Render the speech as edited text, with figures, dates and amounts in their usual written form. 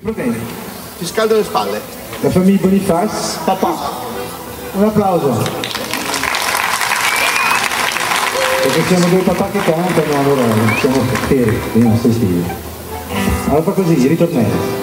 problemi. Ti scaldo le spalle. La famiglia Boniface, papà. Un applauso. Perché siamo due papà che cantano, allora siamo fieri, i nostri figli. Allora fa così, ritornello.